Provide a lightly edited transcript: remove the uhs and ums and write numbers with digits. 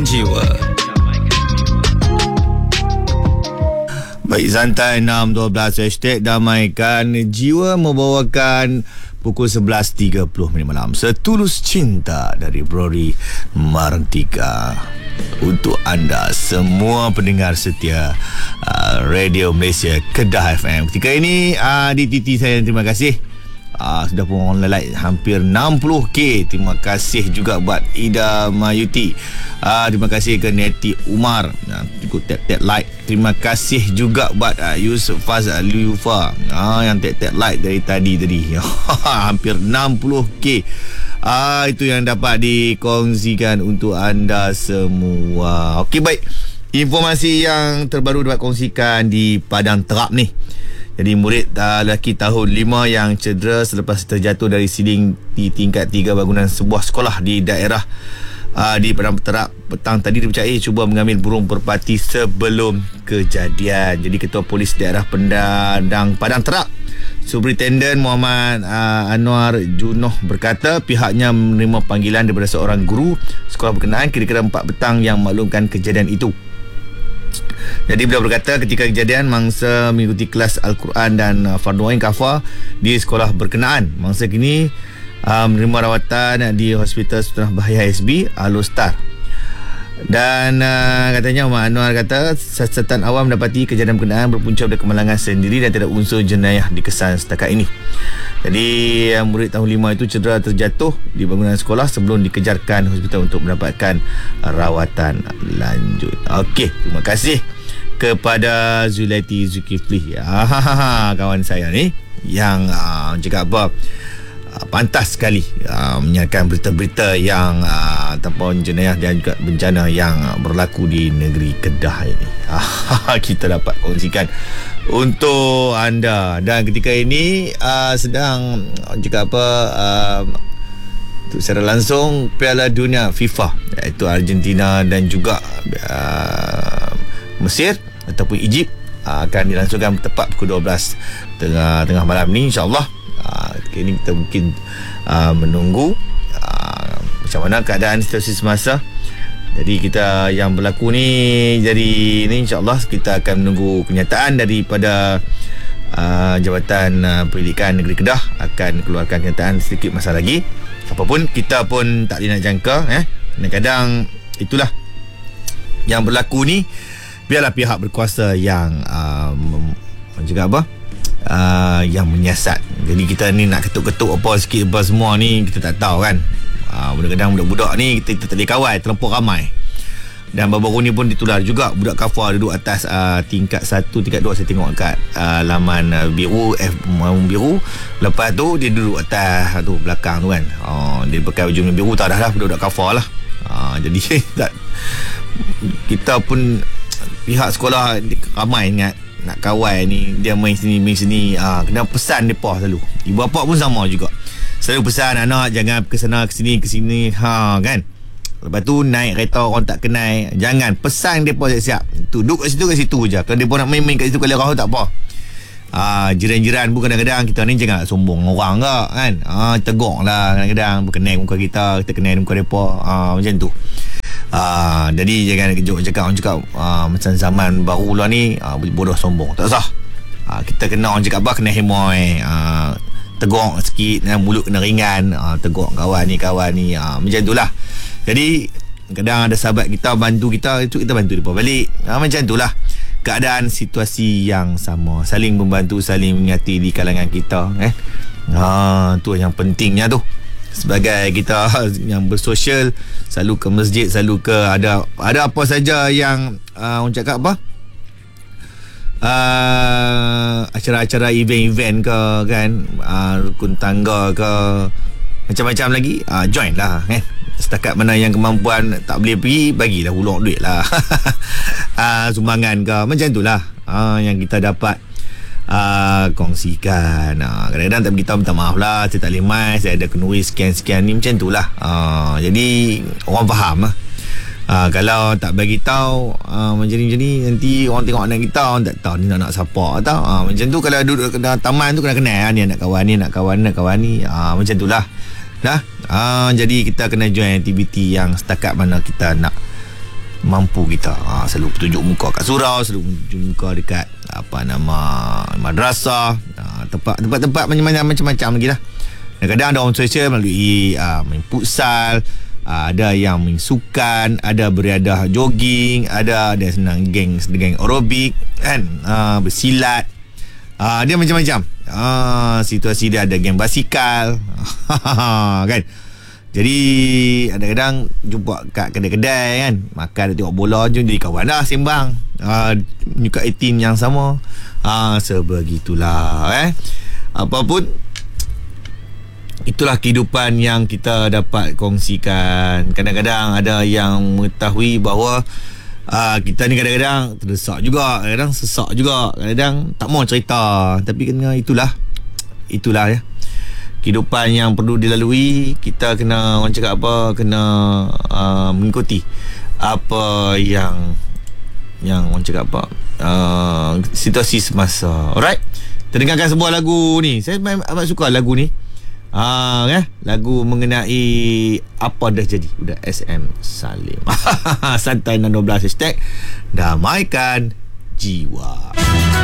Jiwa. Baik, santai 6.12 hashtag Damaikan Jiwa membawakan pukul 11.30 malam Setulus Cinta dari Rory Marantika untuk anda semua pendengar setia Radio Malaysia Kedah FM. Ketika ini DTT saya terima kasih. Sudah pun orang like hampir 60k. Terima kasih juga buat Ida Mayuti. Terima kasih ke Neti Umar, ikut tap like. Terima kasih juga buat Yusuf Fazal Lufa, yang tap like dari tadi hampir 60k. Itu yang dapat dikongsikan untuk anda semua. Okey, baik. Informasi yang terbaru dapat kongsikan di Padang Terap ni. Jadi murid lelaki tahun 5 yang cedera selepas terjatuh dari siling di tingkat 3 bangunan sebuah sekolah di daerah di Padang Terap petang tadi dipercayai cuba mengambil burung merpati sebelum kejadian. Jadi Ketua Polis Daerah Pendadang Padang Terap Superintendent Muhammad Anwar Junoh berkata pihaknya menerima panggilan daripada seorang guru sekolah berkenaan kira-kira 4 petang yang maklumkan kejadian itu. Jadi beliau berkata ketika kejadian mangsa mengikuti kelas Al-Quran dan Fardu Ain Kafah di sekolah berkenaan. Mangsa kini menerima rawatan di Hospital Sultanah Bahaya SB Al-Ustar. Dan katanya Muhammad Anwar kata siasatan awam mendapati kejadian berkenaan berpunca dari kemalangan sendiri dan tidak unsur jenayah dikesan setakat ini. Jadi murid tahun 5 itu cedera terjatuh di bangunan sekolah sebelum dikejarkan hospital untuk mendapatkan rawatan lanjut. Okey, terima kasih kepada Zulaiti Zulkifli, kawan saya ni yang cakap apa, pantas sekali menyiarkan berita-berita yang ataupun jenayah dan juga bencana yang berlaku di negeri Kedah ini. Kita dapat kongsikan untuk anda. Dan ketika ini sedang cakap apa, secara langsung Piala Dunia FIFA, iaitu Argentina dan juga Mesir ataupun Egypt akan dilangsungkan tepat pukul 12 tengah malam ni, insyaAllah. Ketika ini kita mungkin menunggu macam mana keadaan situasi semasa. Jadi kita yang berlaku ni, jadi ni insyaAllah kita akan menunggu kenyataan daripada Jabatan Pendidikan Negeri Kedah akan keluarkan kenyataan sedikit masa lagi. Apapun kita pun tak boleh nak jangka. Kadang-kadang itulah yang berlaku ni. Biarlah pihak berkuasa yang juga apa, yang menyiasat. Jadi kita ni nak ketuk-ketuk apa sikit apa semua ni kita tak tahu kan. Kadang-kadang budak-budak ni kita tak boleh kawal, terlampau ramai. Dan baru-baru ni pun ditular juga budak kafar duduk atas tingkat 1, tingkat 2. Saya tengok kat laman biru, biru. Lepas tu dia duduk atas tu belakang tu kan. Dia pakai baju biru, tak dah budak-budak kafar lah. Jadi tak, kita pun pihak sekolah ramai ingat nak kawal ni, dia main sini kena pesan mereka selalu. Ibu bapa pun sama juga, selalu pesan anak jangan ke sana ke sini kan. Lepas tu naik kereta orang tak kenal, jangan pesan mereka siap-siap tu, duduk kat situ je. Kalau mereka nak main kat situ kalau rasa tak apa. Jiran-jiran pun kadang-kadang kita ni jangan sombong orang ke kan. Tegur lah kadang-kadang, berkenal muka kita kenal muka mereka, macam tu. Jadi jangan orang cakap macam zaman baru lah ni, bodoh sombong, tak sah. Kita kena orang cakap apa, kena hemoy, tegur sikit, mulut kena ringan, tegur kawan ni macam tu lah. Jadi kadang ada sahabat kita bantu kita, itu kita bantu mereka balik, macam tu lah keadaan situasi yang sama, saling membantu, saling mengingati di kalangan kita tu yang pentingnya tu. Sebagai kita yang bersosial, selalu ke masjid, selalu ke ada apa saja yang orang cakap apa, acara-acara event ke kan, rukun tangga ke macam-macam lagi, join lah kan. Setakat mana yang kemampuan tak boleh pergi, bagilah ulur duit lah. Sumbangan ke macam tu lah yang kita dapat kongsikan. Kadang-kadang tak beritahu, minta maaf lah, saya tak boleh mai, saya ada kenuri sekian-sekian ni, macam tu lah. Jadi orang faham lah. Kalau tak bagi tahu macam ni nanti orang tengok anak kita, orang tak tahu ni nak siapa tahu. Macam tu kalau duduk dalam taman tu kena kenal, ni anak kawan ni, macam tu lah. Jadi kita kena join aktiviti yang setakat mana kita nak mampu kita. Selalu tunjuk muka kat surau, selalu tunjuk muka dekat madrasah, tempat-tempat macam-macam lagi lah. Kadang-kadang ada orang sosial melalui main futsal, ada yang main sukan, ada beriadah jogging, ada senang geng aerobik kan, bersilat. Dia macam-macam. Situasi dia ada geng basikal kan. Jadi kadang-kadang jumpa kat kedai-kedai kan, makan tengok bola, jom jadi kawan dah, sembang menyukai tim yang sama. Sebegitulah apapun, itulah kehidupan yang kita dapat kongsikan. Kadang-kadang ada yang mengetahui bahawa kita ni kadang-kadang terdesak juga, kadang sesak juga, kadang tak mau cerita, tapi kena itulah ya kehidupan yang perlu dilalui. Kita kena, orang cakap apa, kena mengikuti apa yang orang cakap apa, situasi semasa. Alright, kita dengarkan sebuah lagu ni. Saya amat suka lagu ni. Lagu mengenai apa dah jadi, udah SM Salim. Santai 12 #Damaikan Jiwa.